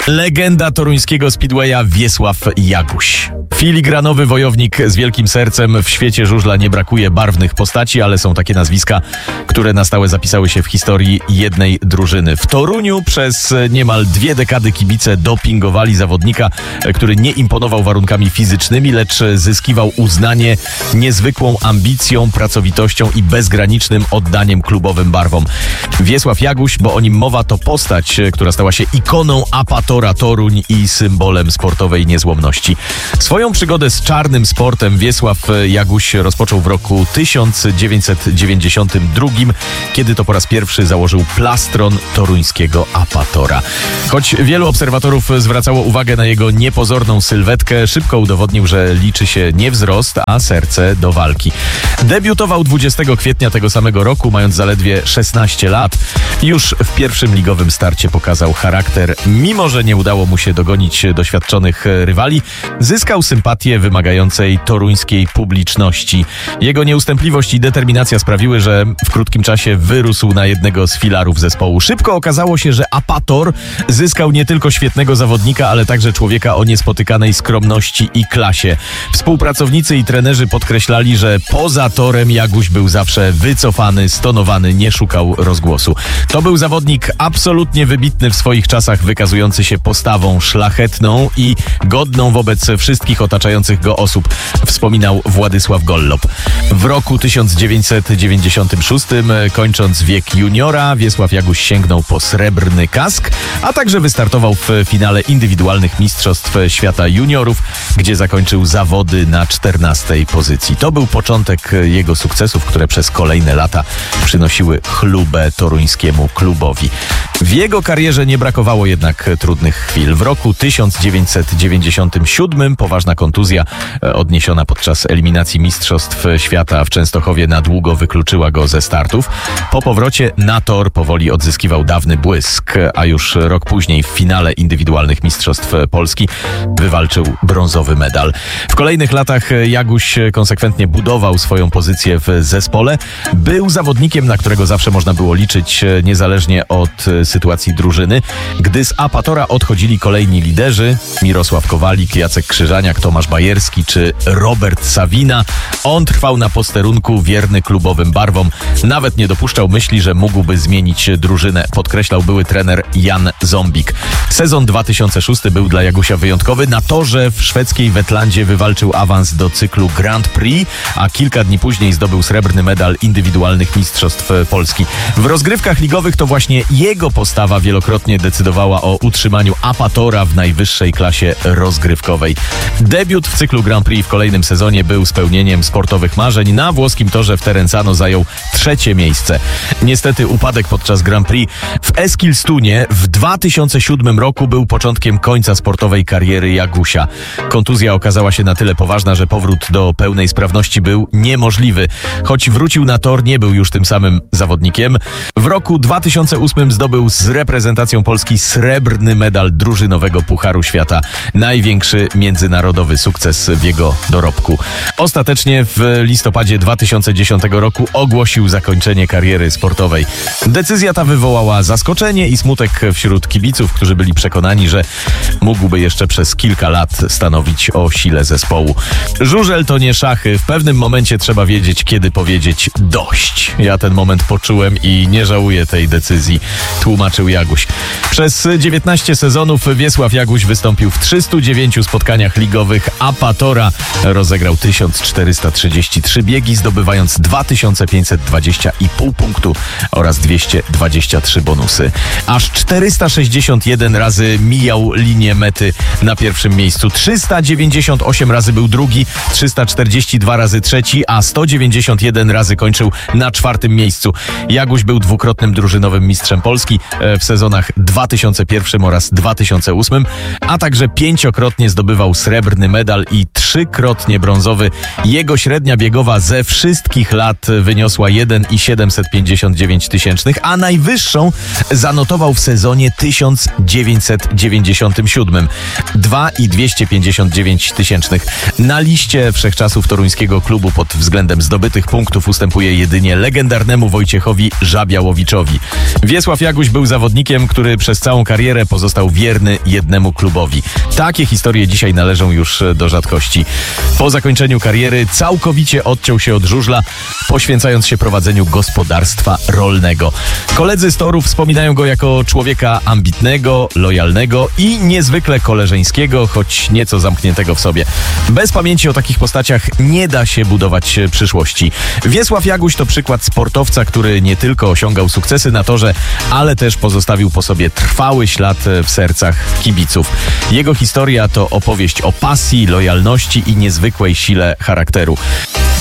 Legenda toruńskiego speedwaya Wiesław Jaguś. Filigranowy wojownik z wielkim sercem. W świecie żużla nie brakuje barwnych postaci, ale są takie nazwiska, które na stałe zapisały się w historii jednej drużyny. W Toruniu przez niemal 2 dekady kibice dopingowali zawodnika, który nie imponował warunkami fizycznymi, lecz zyskiwał uznanie niezwykłą ambicją, pracowitością i bezgranicznym oddaniem klubowym barwom. Wiesław Jaguś, bo o nim mowa, to postać, która stała się ikoną Apatora Toruń i symbolem sportowej niezłomności. Swoją przygodę z czarnym sportem Wiesław Jaguś rozpoczął w roku 1992, kiedy to po raz pierwszy założył plastron toruńskiego Apatora. Choć wielu obserwatorów zwracało uwagę na jego niepozorną sylwetkę, szybko udowodnił, że liczy się nie wzrost, a serce do walki. Debiutował 20 kwietnia tego samego roku, mając zaledwie 16 lat. Już w pierwszym ligowym starcie pokazał charakter. Mimo że nie udało mu się dogonić doświadczonych rywali, zyskał sympatię wymagającej toruńskiej publiczności. Jego nieustępliwość i determinacja sprawiły, że w krótkim czasie wyrósł na jednego z filarów zespołu. Szybko okazało się, że Apator zyskał nie tylko świetnego zawodnika, ale także człowieka o niespotykanej skromności i klasie. Współpracownicy i trenerzy podkreślali, że poza torem Jaguś był zawsze wycofany, stonowany, nie szukał rozgłosu. To był zawodnik absolutnie wybitny w swoich czasach, wykazujący się postawą szlachetną i godną wobec wszystkich otaczających go osób, wspominał Władysław Gollop. W roku 1996, kończąc wiek juniora, Wiesław Jaguś sięgnął po srebrny kask, a także wystartował w finale indywidualnych Mistrzostw Świata Juniorów, gdzie zakończył zawody na 14. pozycji. To był początek jego sukcesów, które przez kolejne lata przynosiły chlubę toruńskiemu klubowi. W jego karierze nie brakowało jednak trudnych chwil. W roku 1997 poważna kontuzja odniesiona podczas eliminacji Mistrzostw Świata w Częstochowie na długo wykluczyła go ze startów. Po powrocie na tor powoli odzyskiwał dawny błysk, a już rok później w finale indywidualnych Mistrzostw Polski wywalczył brązowy medal. W kolejnych latach Jaguś konsekwentnie budował swoją pozycję w zespole. Był zawodnikiem, na którego zawsze można było liczyć, niezależnie od sytuacji drużyny. Gdy z Apatora odchodzili kolejni liderzy, Mirosław Kowalik, Jacek Krzyżaniak, Tomasz Bajerski czy Robert Sawina, on trwał na posterunku, wierny klubowym barwom. Nawet nie dopuszczał myśli, że mógłby zmienić drużynę, podkreślał były trener Jan Zombik. Sezon 2006 był dla Jagusia wyjątkowy. Na torze w szwedzkiej Wetlandzie wywalczył awans do cyklu Grand Prix, a kilka dni później zdobył srebrny medal indywidualnych Mistrzostw Polski. W rozgrywkach ligowych to właśnie jego postawa wielokrotnie decydowała o utrzymaniu Apatora w najwyższej klasie rozgrywkowej. Debiut w cyklu Grand Prix w kolejnym sezonie był spełnieniem sportowych marzeń. Na włoskim torze w Terenzano zajął 3. miejsce. Niestety upadek podczas Grand Prix w Eskilstunie w 2007 roku był początkiem końca sportowej kariery Jagusia. Kontuzja okazała się na tyle poważna, że powrót do pełnej sprawności był niemożliwy. Choć wrócił na tor, nie był już tym samym zawodnikiem. W roku 2008 zdobył z reprezentacją Polski srebrny medal drużynowego Pucharu Świata. Największy międzynarodowy sukces w jego dorobku. Ostatecznie w listopadzie 2010 roku ogłosił zakończenie kariery sportowej. Decyzja ta wywołała zaskoczenie i smutek wśród kibiców, którzy byli przekonani, że mógłby jeszcze przez kilka lat stanowić o sile zespołu. Żużel to nie szachy. W pewnym momencie trzeba wiedzieć, kiedy powiedzieć dość. Ja ten moment poczułem i nie żałuję tej decyzji, tłumaczył Jaguś. Przez 19 sezonów Wiesław Jaguś wystąpił w 309 spotkaniach ligowych Apatora. Rozegrał 1433 biegi, zdobywając 2520,5 punktu oraz 223 bonusy. Aż 461 razy mijał linię mety na pierwszym miejscu. 398 razy był drugi, 342 razy trzeci, a 191 razy kończył na 4. miejscu. Jaguś był dwukrotnym drużynowym mistrzem Polski w sezonach 2001 oraz 2008, a także 5-krotnie zdobywał srebrny medal i 3-krotnie brązowy. Jego średnia biegowa ze wszystkich lat wyniosła 1,759, a najwyższą zanotował w sezonie 1000 1997. 2,259 tysięcznych. Na liście wszechczasów toruńskiego klubu pod względem zdobytych punktów ustępuje jedynie legendarnemu Wojciechowi Żabiałowiczowi. Wiesław Jaguś był zawodnikiem, który przez całą karierę pozostał wierny jednemu klubowi. Takie historie dzisiaj należą już do rzadkości. Po zakończeniu kariery całkowicie odciął się od żużla, poświęcając się prowadzeniu gospodarstwa rolnego. Koledzy z toru wspominają go jako człowieka ambitnego, lojalnego i niezwykle koleżeńskiego, choć nieco zamkniętego w sobie. Bez pamięci o takich postaciach nie da się budować przyszłości. Wiesław Jaguś to przykład sportowca, który nie tylko osiągał sukcesy na torze, ale też pozostawił po sobie trwały ślad w sercach kibiców. Jego historia to opowieść o pasji, lojalności i niezwykłej sile charakteru.